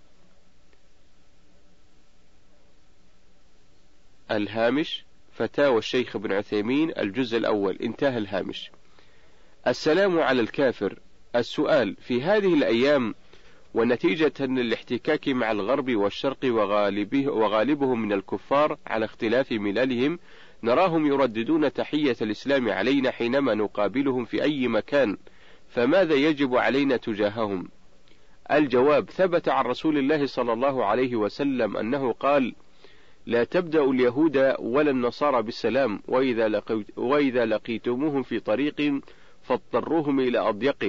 الهامش فتاوى الشيخ ابن عثيمين الجزء الأول. انتهى الهامش. السلام على الكافر. السؤال: في هذه الأيام ونتيجة للاحتكاك مع الغرب والشرق وغالبه وغالبهم من الكفار على اختلاف ملالهم، نراهم يرددون تحية الإسلام علينا حينما نقابلهم في أي مكان، فماذا يجب علينا تجاههم؟ الجواب: ثبت عن رسول الله صلى الله عليه وسلم أنه قال: لا تبدأ اليهود ولا النصارى بالسلام، وإذا, لقيت وإذا لقيتموهم في طريق فاضطروهم إلى أضيقه.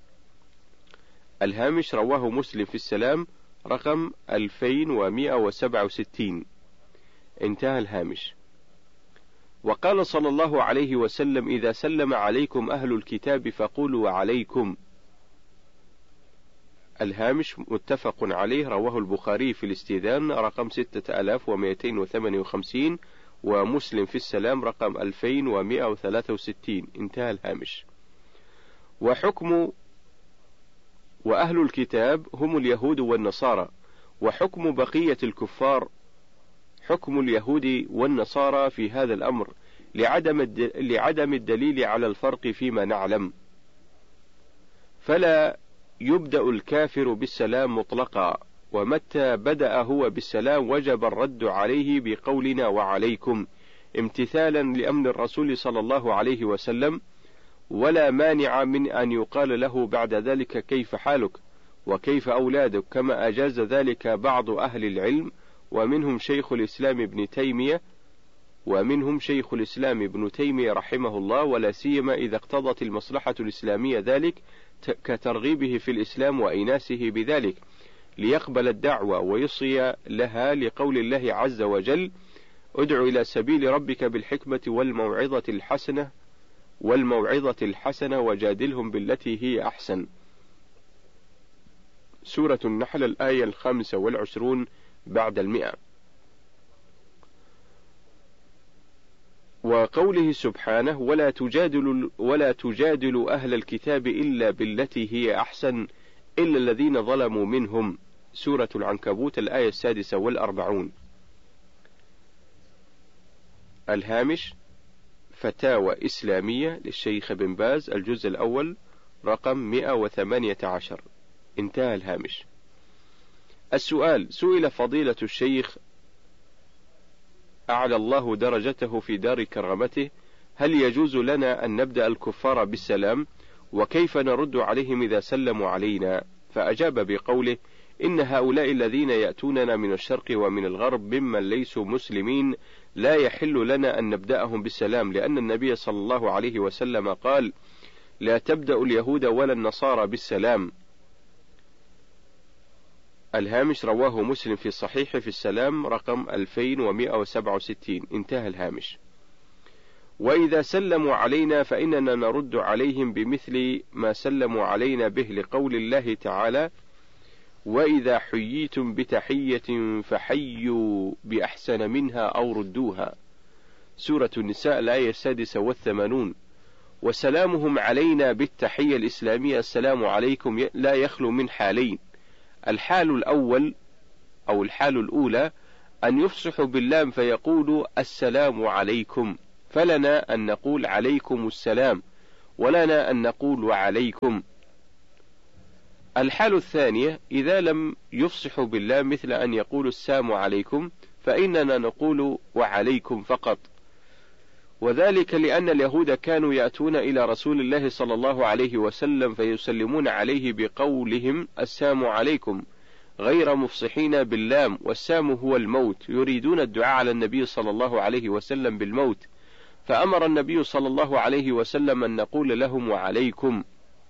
الهامش رواه مسلم في السلام رقم ألفين ومئة وسبعة وستين. انتهى الهامش. وقال صلى الله عليه وسلم: إذا سلم عليكم أهل الكتاب فقولوا عليكم. الهامش متفق عليه، رواه البخاري في الاستئذان رقم ستة آلاف ومئتين وثمانية وخمسين، ومسلم في السلام رقم ألفين ومئة وثلاثة وستين. انتهى الهامش. وحكم وأهل الكتاب هم اليهود والنصارى، وحكم بقية الكفار حكم اليهود والنصارى في هذا الأمر، لعدم لعدم الدليل على الفرق فيما نعلم. فلا يبدأ الكافر بالسلام مطلقا، ومتى بدأ هو بالسلام وجب الرد عليه بقولنا وعليكم، امتثالا لأمر الرسول صلى الله عليه وسلم، ولا مانع من أن يقال له بعد ذلك: كيف حالك وكيف أولادك، كما أجاز ذلك بعض أهل العلم، ومنهم شيخ الإسلام ابن تيمية ومنهم شيخ الإسلام ابن تيمية رحمه الله، ولا سيما إذا اقتضت المصلحة الإسلامية ذلك كترغيبه في الإسلام وإيناسه بذلك ليقبل الدعوة ويصي لها، لقول الله عز وجل: ادع إلى سبيل ربك بالحكمة والموعظة الحسنة والموعظة الحسنة وجادلهم بالتي هي أحسن. سورة النحل الآية الخامسة والعشرون بعد المئة. وقوله سبحانه: ولا تجادل ولا تجادل أهل الكتاب إلا بالتي هي أحسن إلا الذين ظلموا منهم. سورة العنكبوت الآية السادسة والأربعون. الهامش فتاوى إسلامية للشيخ بن باز الجزء الأول رقم مئة وثمانية عشر. انتهى الهامش. السؤال: سئل فضيلة الشيخ أعلى الله درجته في دار كرامته: هل يجوز لنا أن نبدأ الكفار بالسلام؟ وكيف نرد عليهم إذا سلموا علينا؟ فأجاب بقوله: إن هؤلاء الذين يأتوننا من الشرق ومن الغرب ممن ليسوا مسلمين لا يحل لنا أن نبدأهم بالسلام، لأن النبي صلى الله عليه وسلم قال: لا تبدأ اليهود ولا النصارى بالسلام. الهامش رواه مسلم في الصحيح في السلام رقم ألفين ومئة وسبعة وستين. انتهى الهامش. وإذا سلموا علينا فإننا نرد عليهم بمثل ما سلموا علينا به، لقول الله تعالى: وإذا حييتم بتحية فحيوا بأحسن منها أو ردوها. سورة النساء الآية السادسة والثمانون. وسلامهم علينا بالتحية الإسلامية السلام عليكم لا يخلو من حالين: الحال الأول أو الحال الأولى أن يفصحوا باللام فيقولوا السلام عليكم، فلنا أن نقول عليكم السلام، ولنا أن نقول وعليكم. الحال الثانية إذا لم يفصحوا باللام مثل أن يقولوا السلام عليكم، فإننا نقول وعليكم فقط، وذلك لأن اليهود كانوا يأتون إلى رسول الله صلى الله عليه وسلم فيسلمون عليه بقولهم السلام عليكم غير مفصحين باللام، والسام هو الموت، يريدون الدعاء على النبي صلى الله عليه وسلم بالموت، فأمر النبي صلى الله عليه وسلم أن نقول لهم وعليكم.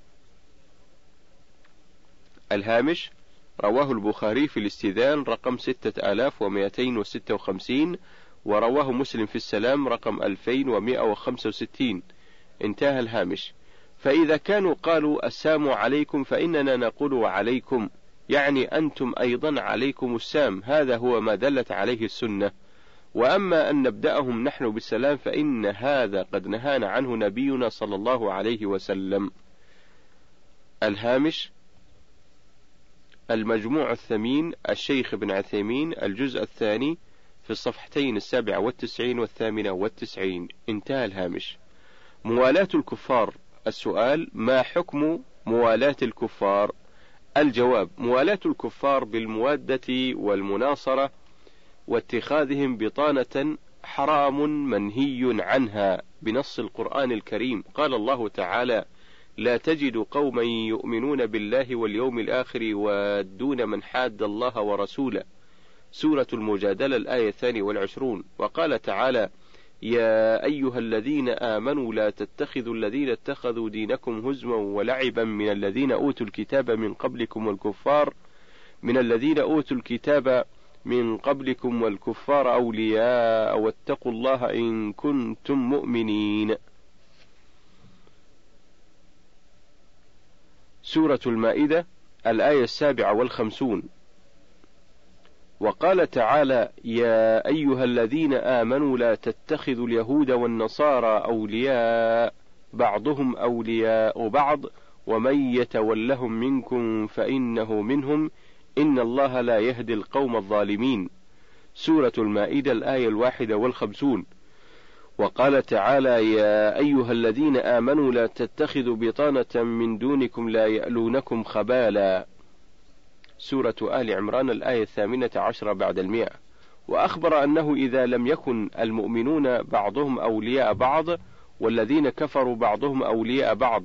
الهامش: رواه البخاري في الاستئذان رقم ستة آلاف ومئتين وستة وخمسين، ورواه مسلم في السلام رقم ألفين ومئة وخمسة وستين. انتهى الهامش. فإذا كانوا قالوا السلام عليكم فإننا نقول وعليكم، يعني أنتم أيضا عليكم السام، هذا هو ما دلت عليه السنة. وأما أن نبدأهم نحن بالسلام فإن هذا قد نهانا عنه نبينا صلى الله عليه وسلم. الهامش: المجموع الثمين الشيخ ابن عثيمين الجزء الثاني في الصفحتين السابعة والتسعين والثامنة والتسعين. انتهى الهامش. موالاة الكفار. السؤال: ما حكم موالاة الكفار؟ الجواب: موالاة الكفار بالموادة والمناصرة واتخاذهم بطانة حرام منهي عنها بنص القرآن الكريم. قال الله تعالى: لا تجد قوما يؤمنون بالله واليوم الآخر يوادون من حاد الله ورسوله. سورة المجادلة الآية الثانية والعشرون. وقال تعالى: يا أيها الذين آمنوا لا تتخذوا الذين اتخذوا دينكم هزوا ولعبا من الذين أوتوا الكتاب من قبلكم والكفار من الذين أوتوا الكتاب من قبلكم والكفار أولياء واتقوا الله إن كنتم مؤمنين. سورة المائدة الآية السابعة والخمسون. وقال تعالى: يا أيها الذين آمنوا لا تتخذوا اليهود والنصارى أولياء بعضهم أولياء بعض ومن يتولهم منكم فإنه منهم إن الله لا يهدي القوم الظالمين. سورة المائدة الآية الواحدة والخمسون. وقال تعالى: يا أيها الذين آمنوا لا تتخذوا بطانة من دونكم لا يألونكم خبالا. سورة آل عمران الآية الثامنة عشرة بعد المئة. وأخبر أنه إذا لم يكن المؤمنون بعضهم أولياء بعض والذين كفروا بعضهم أولياء بعض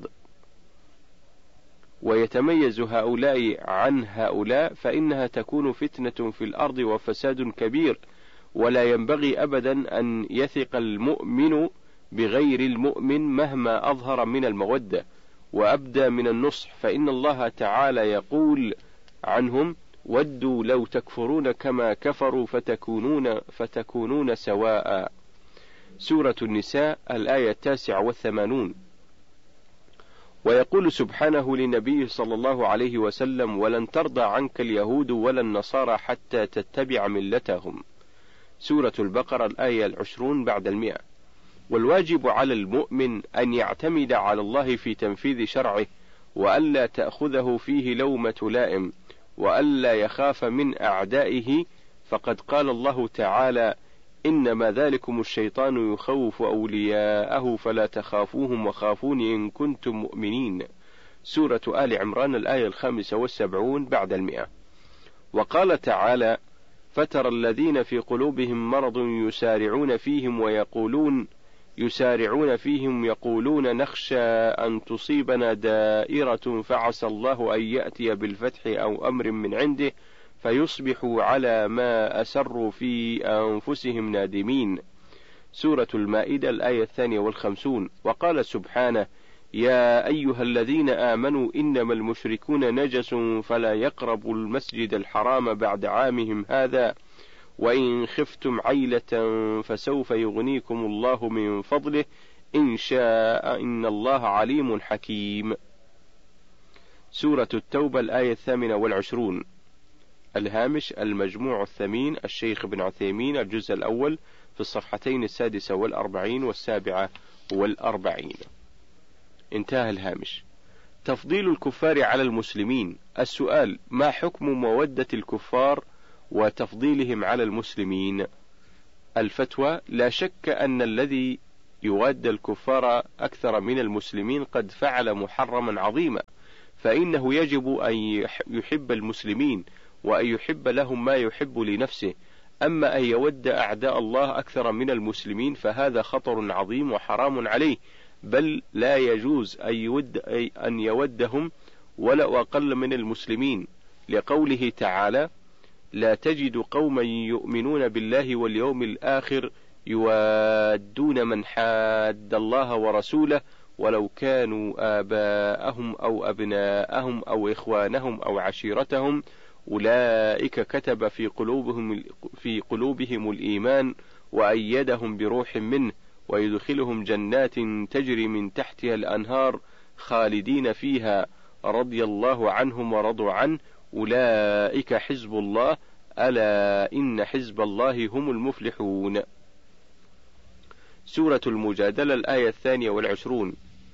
ويتميز هؤلاء عن هؤلاء فإنها تكون فتنة في الأرض وفساد كبير، ولا ينبغي أبدا أن يثق المؤمن بغير المؤمن مهما أظهر من المودة وأبدى من النصح، فإن الله تعالى يقول عنهم: ودوا لو تكفرون كما كفروا فتكونون, فتكونون سواء. سورة النساء الآية التاسعة والثمانون. ويقول سبحانه لنبيه صلى الله عليه وسلم: ولن ترضى عنك اليهود ولا النصارى حتى تتبع ملتهم. سورة البقرة الآية العشرون بعد المئة. والواجب على المؤمن أن يعتمد على الله في تنفيذ شرعه، وألا تأخذه فيه لومة لائم، وألا يخاف من أعدائه، فقد قال الله تعالى: إنما ذلكم الشيطان يخوف أولياءه فلا تخافوهم وخافون إن كنتم مؤمنين. سورة آل عمران الآية الخامسة والسبعون بعد المئة. وقال تعالى: فترى الذين في قلوبهم مرض يسارعون فيهم ويقولون يسارعون فيهم يقولون نخشى أن تصيبنا دائرة فعسى الله أن يأتي بالفتح أو أمر من عنده فيصبحوا على ما أسروا في أنفسهم نادمين. سورة المائدة الآية الثانية والخمسون. وقال سبحانه: يا أيها الذين آمنوا إنما المشركون نجس فلا يقربوا المسجد الحرام بعد عامهم هذا وإن خفتم عيلة فسوف يغنيكم الله من فضله إن شاء إن الله عليم حكيم. سورة التوبة الآية الثامنة والعشرون. الهامش المجموع الثمين الشيخ ابن عثيمين الجزء الأول في الصفحتين السادسة والأربعين والسابعة والأربعين. انتهى الهامش. تفضيل الكفار على المسلمين. السؤال: ما حكم مودة الكفار وتفضيلهم على المسلمين؟ الفتوى: لا شك أن الذي يواد الكفار أكثر من المسلمين قد فعل محرما عظيما، فإنه يجب أن يحب المسلمين وأن يحب لهم ما يحب لنفسه. أما أن يود أعداء الله أكثر من المسلمين فهذا خطر عظيم وحرام عليه، بل لا يجوز أن يود أن يودهم ولا أقل من المسلمين، لقوله تعالى: لا تجد قوما يؤمنون بالله واليوم الآخر يوادون من حاد الله ورسوله ولو كانوا آباءهم أو أبناءهم أو إخوانهم أو عشيرتهم أولئك كتب في قلوبهم في قلوبهم الإيمان وأيدهم بروح منه ويدخلهم جنات تجري من تحتها الأنهار خالدين فيها رضي الله عنهم ورضوا عنه أولئك حزب الله ألا إن حزب الله هم المفلحون. سورة المجادلة الآية الثانية والعشرون.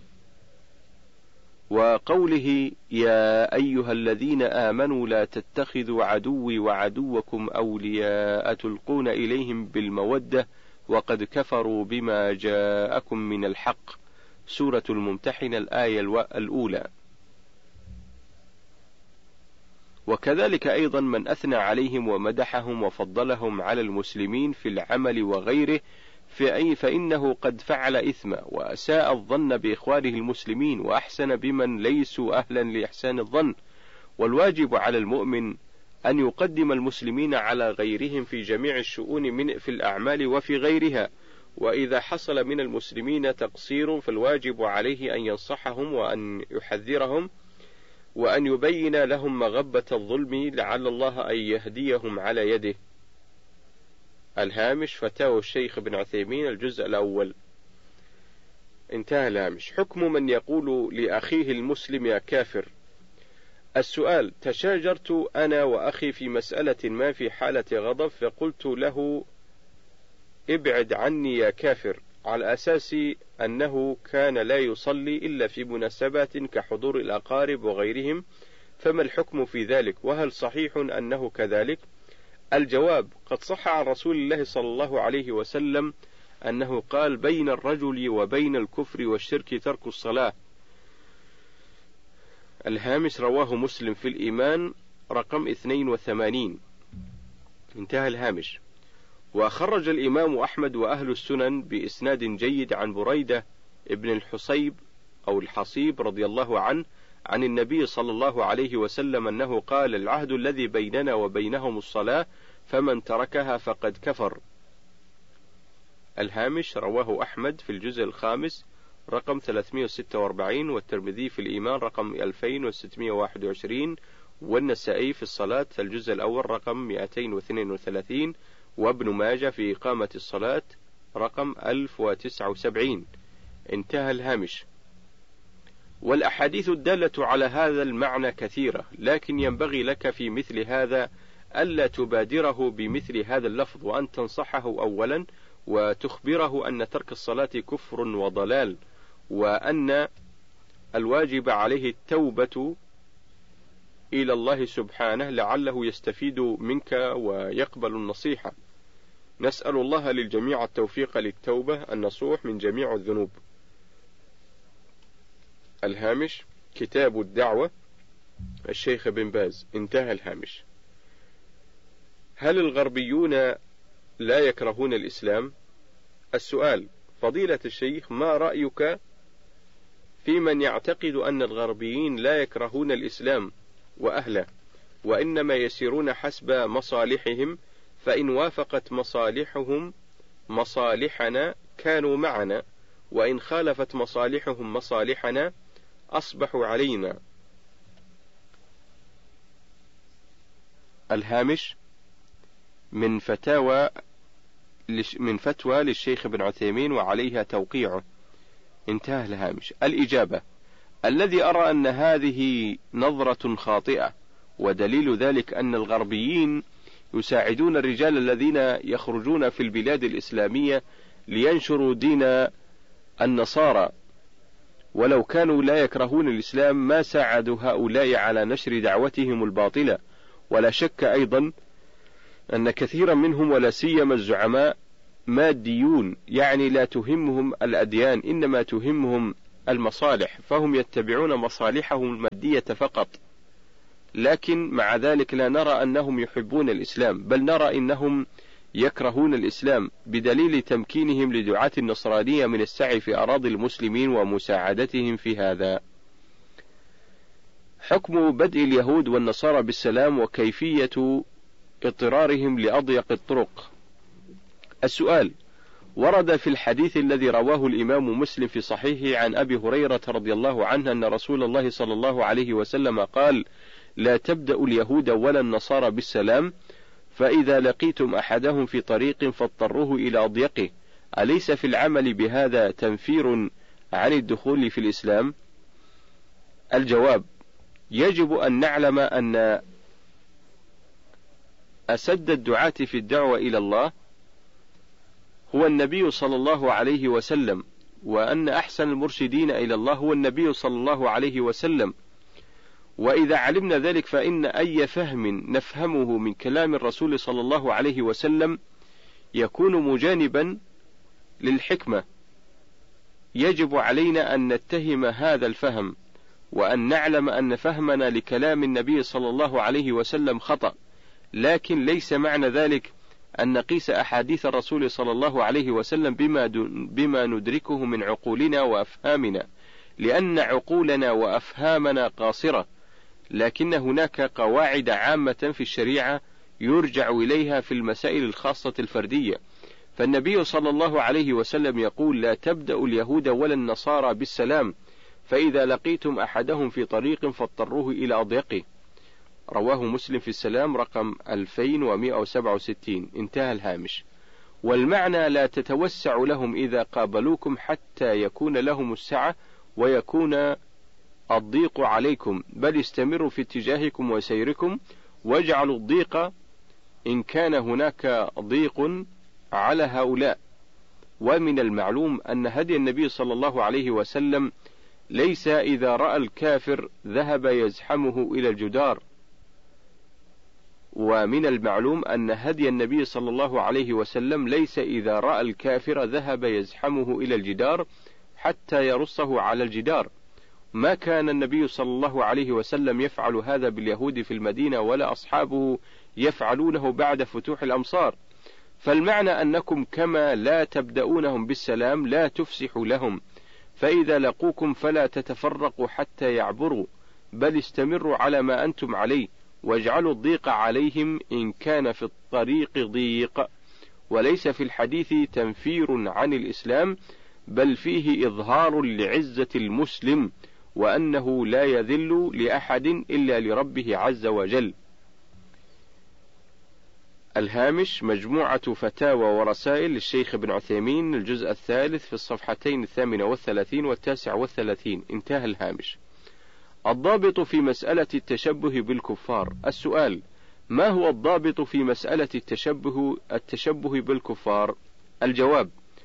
وقوله: يا أيها الذين آمنوا لا تتخذوا عدوي وعدوكم أولياء تلقون إليهم بالمودة وقد كفروا بما جاءكم من الحق. سورة الممتحنة الآية الأولى. وكذلك أيضا من أثنى عليهم ومدحهم وفضلهم على المسلمين في العمل وغيره فإنه قد فعل إثما وأساء الظن بإخوانه المسلمين وأحسن بمن ليسوا أهلا لإحسان الظن. والواجب على المؤمن أن يقدم المسلمين على غيرهم في جميع الشؤون من في الأعمال وفي غيرها، وإذا حصل من المسلمين تقصير فالواجب عليه أن ينصحهم وأن يحذرهم وأن يبين لهم مغبة الظلم لعل الله أن يهديهم على يده. الهامش فتاوى الشيخ ابن عثيمين الجزء الأول. انتهى الهامش. حكم من يقول لأخيه المسلم يا كافر. السؤال: تشاجرت أنا وأخي في مسألة ما في حالة غضب فقلت له ابعد عني يا كافر، على أساس أنه كان لا يصلي إلا في مناسبات كحضور الأقارب وغيرهم، فما الحكم في ذلك؟ وهل صحيح أنه كذلك؟ الجواب: قد صح عن رسول الله صلى الله عليه وسلم أنه قال: بين الرجل وبين الكفر والشرك ترك الصلاة. الهامش رواه مسلم في الإيمان رقم اثنين وثمانين. انتهى الهامش. وخرج الإمام أحمد وأهل السنن بإسناد جيد عن بريدة ابن الحصيب أو الحصيب رضي الله عنه عن النبي صلى الله عليه وسلم أنه قال: العهد الذي بيننا وبينهم الصلاة فمن تركها فقد كفر. الهامش رواه أحمد في الجزء الخامس رقم ثلاثمائة وستة وأربعين، والترمذي في الإيمان رقم ألفين وستمائة وواحد وعشرين، والنسائي في الصلاة في الجزء الأول رقم مئتين واثنين وثلاثين، وابن ماجه في إقامة الصلاة رقم ألف وتسعة وسبعين. انتهى الهامش. والأحاديث الدالة على هذا المعنى كثيرة، لكن ينبغي لك في مثل هذا ألا تبادره بمثل هذا اللفظ، وأن تنصحه أولا وتخبره أن ترك الصلاة كفر وضلال، وأن الواجب عليه التوبة إلى الله سبحانه لعله يستفيد منك ويقبل النصيحة. نسأل الله للجميع التوفيق للتوبة النصوح من جميع الذنوب. الهامش كتاب الدعوة الشيخ بن باز. انتهى الهامش. هل الغربيون لا يكرهون الإسلام؟ السؤال: فضيلة الشيخ، ما رأيك في من يعتقد أن الغربيين لا يكرهون الإسلام وأهله وإنما يسيرون حسب مصالحهم، فإن وافقت مصالحهم مصالحنا كانوا معنا، وإن خالفت مصالحهم مصالحنا أصبحوا علينا. الهامش من فتاوى من فتوى للشيخ ابن عثيمين وعليها توقيعه. انتهى الهامش. الإجابة: الذي أرى أن هذه نظرة خاطئة، ودليل ذلك أن الغربيين يساعدون الرجال الذين يخرجون في البلاد الإسلامية لينشروا دين النصارى، ولو كانوا لا يكرهون الإسلام ما ساعدوا هؤلاء على نشر دعوتهم الباطلة. ولا شك أيضا أن كثيرا منهم ولا سيما الزعماء ماديون، يعني لا تهمهم الأديان إنما تهمهم المصالح، فهم يتبعون مصالحهم المادية فقط. لكن مع ذلك لا نرى أنهم يحبون الإسلام، بل نرى أنهم يكرهون الإسلام، بدليل تمكينهم لدعاة النصرانية من السعي في أراضي المسلمين ومساعدتهم في هذا. حكم بدء اليهود والنصارى بالسلام وكيفية اضطرارهم لأضيق الطرق. السؤال: ورد في الحديث الذي رواه الإمام مسلم في صحيحه عن أبي هريرة رضي الله عنه أن رسول الله صلى الله عليه وسلم قال: لا تبدأ اليهود ولا النصارى بالسلام، فإذا لقيتم أحدهم في طريق فاضطروه إلى أضيقه. أليس في العمل بهذا تنفير عن الدخول في الإسلام؟ الجواب: يجب أن نعلم أن أسد الدعاة في الدعوة إلى الله هو النبي صلى الله عليه وسلم، وأن أحسن المرشدين إلى الله هو النبي صلى الله عليه وسلم. وإذا علمنا ذلك فإن أي فهم نفهمه من كلام الرسول صلى الله عليه وسلم يكون مجانبا للحكمة. يجب علينا أن نتهم هذا الفهم، وأن نعلم أن فهمنا لكلام النبي صلى الله عليه وسلم خطأ، لكن ليس معنى ذلك أن نقيس أحاديث الرسول صلى الله عليه وسلم بما, بما ندركه من عقولنا وأفهامنا، لأن عقولنا وأفهامنا قاصرة، لكن هناك قواعد عامة في الشريعة يرجع إليها في المسائل الخاصة الفردية. فالنبي صلى الله عليه وسلم يقول: لا تبدأ اليهود ولا النصارى بالسلام، فإذا لقيتم أحدهم في طريق فاضطروه إلى أضيقه. رواه مسلم في السلام رقم ألفين ومئة وسبعة وستين. انتهى الهامش. والمعنى: لا تتوسع لهم إذا قابلوكم حتى يكون لهم السعة ويكون الضيق عليكم، بل استمروا في اتجاهكم وسيركم، واجعلوا الضيق إن كان هناك ضيق على هؤلاء. ومن المعلوم أن هدي النبي صلى الله عليه وسلم ليس إذا رأى الكافر ذهب يزحمه إلى الجدار. ومن المعلوم أن هدي النبي صلى الله عليه وسلم ليس إذا رأى الكافر ذهب يزحمه إلى الجدار حتى يرصه على الجدار. ما كان النبي صلى الله عليه وسلم يفعل هذا باليهود في المدينة، ولا أصحابه يفعلونه بعد فتوح الأمصار. فالمعنى أنكم كما لا تبدأونهم بالسلام لا تفسحوا لهم، فإذا لقوكم فلا تتفرقوا حتى يعبروا، بل استمروا على ما أنتم عليه، واجعلوا الضيق عليهم إن كان في الطريق ضيق. وليس في الحديث تنفير عن الإسلام، بل فيه إظهار لعزة المسلم، وأنه لا يذل لأحد إلا لربه عز وجل. الهامش: مجموعة فتاوى ورسائل للشيخ ابن عثيمين، الجزء الثالث في الصفحتين الثامنة والثلاثين والتاسع والثلاثين. انتهى الهامش. الضابط في مسألة التشبه بالكفار. السؤال: ما هو الضابط في مسألة التشبه التشبه بالكفار؟ الجواب: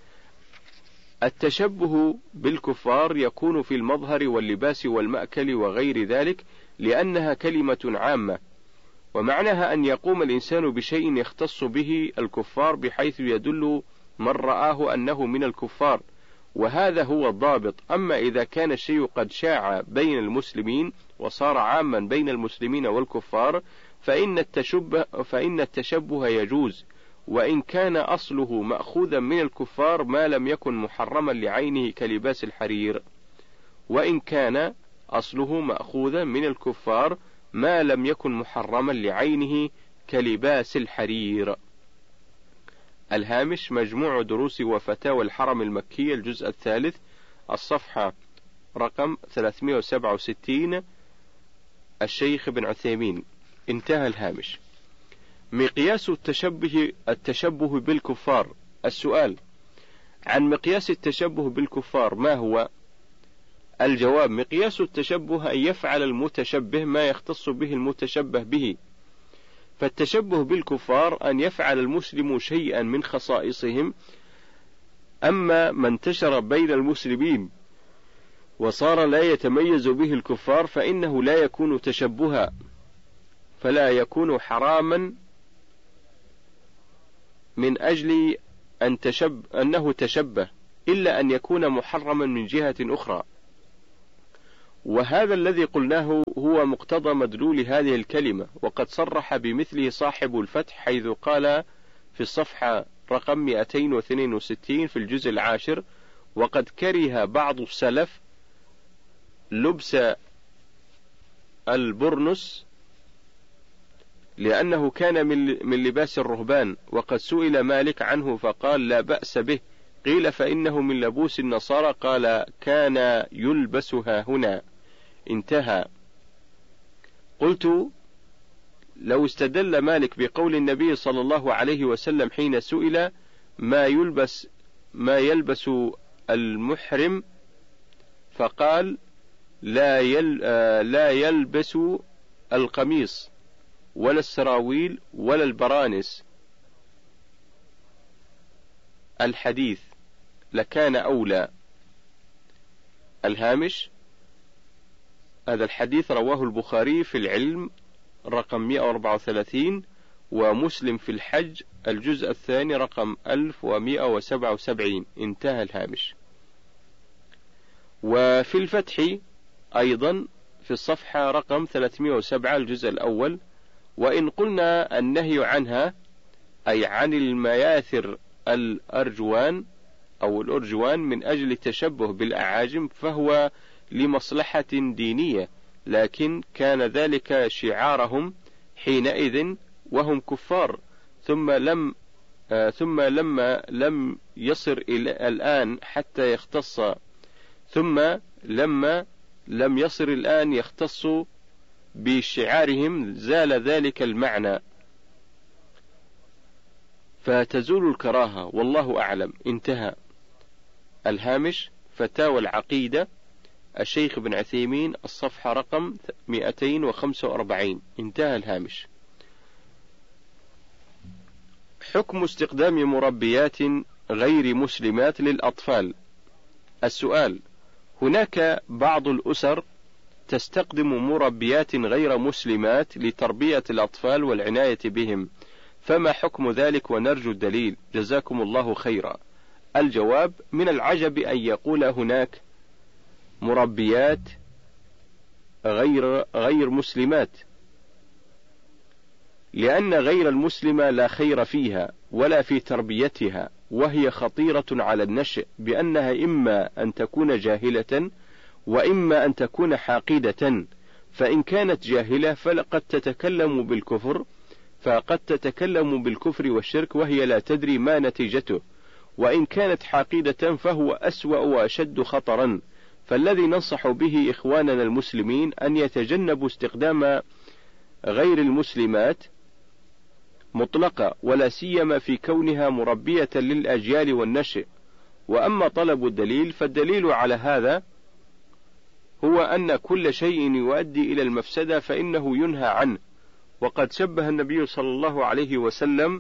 التشبه بالكفار يكون في المظهر واللباس والمأكل وغير ذلك، لأنها كلمة عامة، ومعناها أن يقوم الإنسان بشيء يختص به الكفار بحيث يدل من رآه أنه من الكفار، وهذا هو الضابط. أما إذا كان الشيء قد شاع بين المسلمين وصار عاما بين المسلمين والكفار فإن التشبه, فإن التشبه يجوز، وإن كان أصله مأخوذا من الكفار ما لم يكن محرما لعينه كلباس الحرير، وإن كان أصله مأخوذا من الكفار ما لم يكن محرما لعينه كلباس الحرير. الهامش: مجموع دروس وفتاوى الحرم المكي، الجزء الثالث، الصفحة رقم ثلاثمئة وسبعة وستين، الشيخ ابن عثيمين. انتهى الهامش. مقياس التشبه التشبه بالكفار. السؤال: عن مقياس التشبه بالكفار ما هو؟ الجواب: مقياس التشبه أن يفعل المتشبه ما يختص به المتشبه به، فالتشبه بالكفار أن يفعل المسلم شيئا من خصائصهم، أما ما انتشر بين المسلمين وصار لا يتميز به الكفار فإنه لا يكون تشبها، فلا يكون حراما من أجل أن تشب أنه تشبه، إلا أن يكون محرما من جهة أخرى. وهذا الذي قلناه هو مقتضى مدلول هذه الكلمة، وقد صرح بمثله صاحب الفتح حيث قال في الصفحة رقم مئتين واثنين وستين في الجزء العاشر: وقد كره بعض السلف لبس البرنس لأنه كان من لباس الرهبان، وقد سئل مالك عنه فقال لا بأس به، قيل فإنه من لبوس النصارى، قال كان يلبسها هنا. انتهى. قلت: لو استدل مالك بقول النبي صلى الله عليه وسلم حين سئل ما يلبس ما يلبس المحرم فقال لا يل لا يلبس القميص ولا السراويل ولا البرانس الحديث لكان أولى. الهامش: هذا الحديث رواه البخاري في العلم رقم مئة وأربعة وثلاثين، ومسلم في الحج الجزء الثاني رقم ألف ومئة وسبعة وسبعين. انتهى الهامش. وفي الفتح أيضا في الصفحة رقم ثلاثمئة وسبعة الجزء الأول: وإن قلنا النهي عنها أي عن المياثر الأرجوان أو الأرجوان من أجل التشبه بالأعاجم فهو لمصلحة دينية، لكن كان ذلك شعارهم حينئذ وهم كفار، ثم لم آه ثم لما لم يصر إلى الآن حتى يختص ثم لما لم يصر الآن يختص بشعارهم زال ذلك المعنى، فتزول الكراهة والله أعلم. انتهى. الهامش: فتاوى العقيدة الشيخ ابن عثيمين الصفحة رقم مئتين وخمسة وأربعين. انتهى الهامش. حكم استخدام مربيات غير مسلمات للأطفال. السؤال: هناك بعض الأسر تستخدم مربيات غير مسلمات لتربية الأطفال والعناية بهم، فما حكم ذلك ونرجو الدليل، جزاكم الله خيرا. الجواب: من العجب أن يقول هناك مربيات غير غير مسلمات، لأن غير المسلمة لا خير فيها ولا في تربيتها، وهي خطيرة على النشء، بأنها إما أن تكون جاهلة وإما أن تكون حاقدة، فإن كانت جاهلة فلقد تتكلم بالكفر فقد تتكلم بالكفر والشرك وهي لا تدري ما نتيجته، وإن كانت حاقدة فهو أسوأ وأشد خطرا. فالذي ننصح به إخواننا المسلمين أن يتجنبوا استخدام غير المسلمات مطلقة، ولا سيما في كونها مربية للأجيال والنشء. وأما طلب الدليل فالدليل على هذا هو أن كل شيء يؤدي إلى المفسدة فإنه ينهى عنه، وقد شبه النبي صلى الله عليه وسلم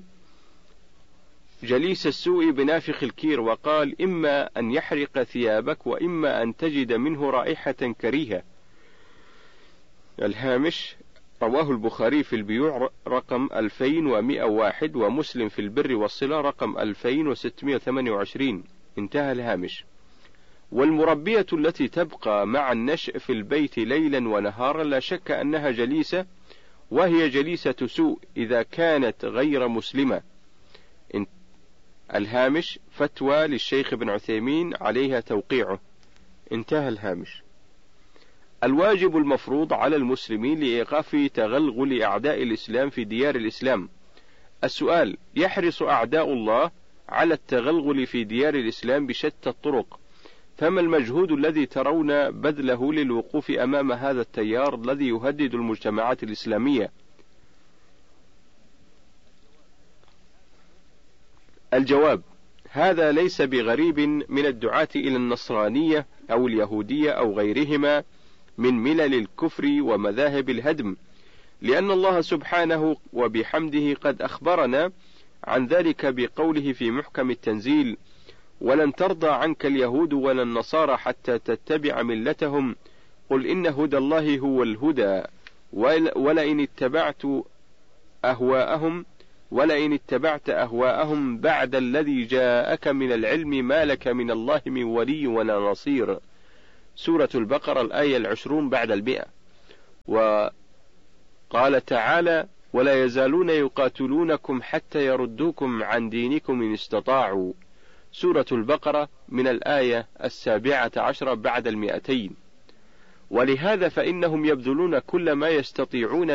جليس السوء بنافخ الكير، وقال إما أن يحرق ثيابك وإما أن تجد منه رائحة كريهة. الهامش: رواه البخاري في البيوع رقم ألفين ومئة وواحد، ومسلم في البر والصلة رقم ألفين وستمئة وثمانية وعشرين. انتهى الهامش. والمربية التي تبقى مع النشء في البيت ليلا ونهارا لا شك أنها جليسة، وهي جليسة سوء إذا كانت غير مسلمة. الهامش: فتوى للشيخ ابن عثيمين عليها توقيعه. انتهى الهامش. الواجب المفروض على المسلمين لإيقاف تغلغل أعداء الإسلام في ديار الإسلام. السؤال: يحرص أعداء الله على التغلغل في ديار الإسلام بشتى الطرق، فما المجهود الذي ترون بذله للوقوف أمام هذا التيار الذي يهدد المجتمعات الإسلامية؟ الجواب: هذا ليس بغريب من الدعاة إلى النصرانية أو اليهودية أو غيرهما من ملل الكفر ومذاهب الهدم، لأن الله سبحانه وبحمده قد أخبرنا عن ذلك بقوله في محكم التنزيل: ولن ترضى عنك اليهود ولا النصارى حتى تتبع ملتهم قل إن هدى الله هو الهدى ولئن اتبعت أهواءهم ولئن اتبعت أهواءهم بعد الذي جاءك من العلم ما لك من الله من ولي ولا نصير. سورة البقرة الآية العشرون بعد المئة. وقال تعالى: ولا يزالون يقاتلونكم حتى يردوكم عن دينكم إن استطاعوا. سورة البقرة من الآية السابعة عشرة بعد المئتين. ولهذا فإنهم يبذلون كل ما يستطيعون